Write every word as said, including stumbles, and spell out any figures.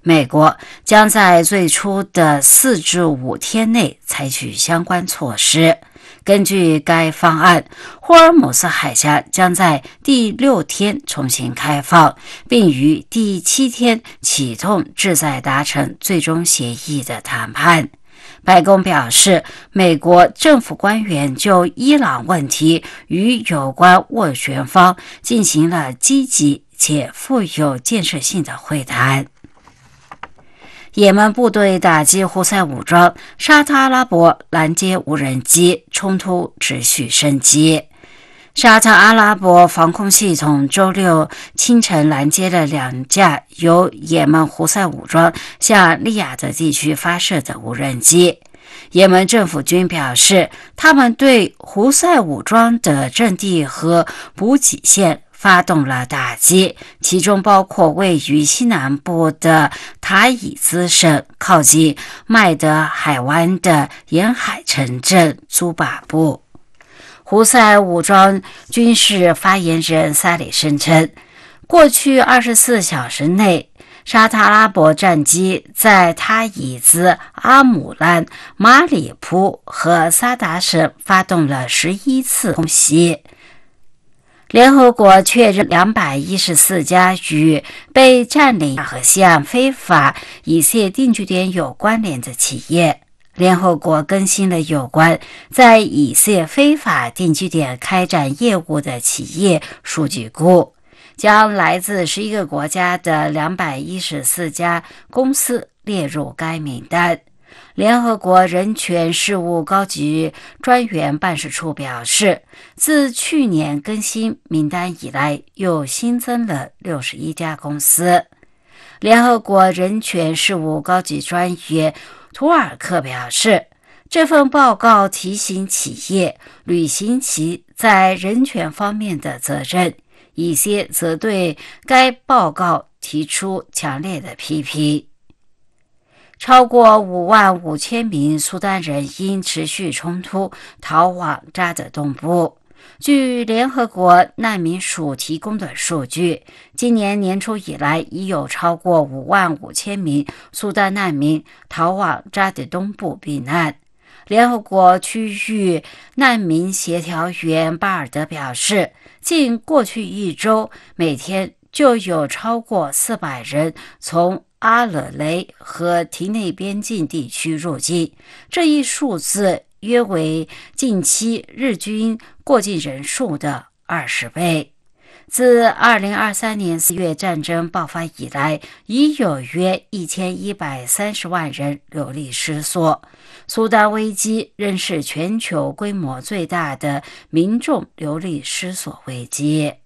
美国将在最初的四至五天内采取相关措施。根据该方案，霍尔姆斯海峡将在第六天重新开放，并于第七天启动旨在达成最终协议的谈判。白宫表示，美国政府官员就伊朗问题与有关斡旋方进行了积极且富有建设性的会谈。也门部队打击胡塞武装，沙特阿拉伯拦截无人机，冲突持续升级。沙特阿拉伯防空系统周六清晨拦截了两架由也门胡塞武装向利雅得地区发射的无人机。也门政府军表示，他们对胡塞武装的阵地和补给线发动了打击，其中包括位于西南部的塔伊兹省靠近麦德海湾的沿海城镇朱巴布。胡塞武装军事发言人萨里声称，过去二十四小时内，沙特阿拉伯战机在塔伊兹、阿姆兰、马里普和萨达省发动了十一次空袭。联合国确认两百一十四家与被占领和西岸非法以色列定居点有关联的企业。联合国更新了有关在以色列非法定居点开展业务的企业数据库，将来自十一个国家的两百一十四家公司列入该名单。联合国人权事务高级专员办事处表示，自去年更新名单以来，又新增了六十一家公司。联合国人权事务高级专员图尔克表示，这份报告提醒企业履行其在人权方面的责任，以些则对该报告提出强烈的批评。超过五万五千名苏丹人因持续冲突逃往扎德东部。据联合国难民署提供的数据，今年年初以来，已有超过五万五千名苏丹难民逃往扎德东部避难。联合国区域难民协调员巴尔德表示，近过去一周，每天就有超过四百人从阿勒雷和提内边境地区入境，这一数字约为近期日均过境人数的二十倍。自二零二三年四月战争爆发以来，已有约一千一百三十万人流离失所。苏丹危机仍是全球规模最大的民众流离失所危机。